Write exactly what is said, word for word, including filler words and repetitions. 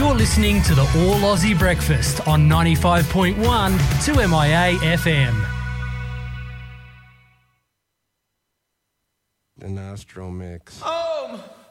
You're listening to the All Aussie Breakfast on ninety-five point one two M I A F M. The Nostro Mix. Oh!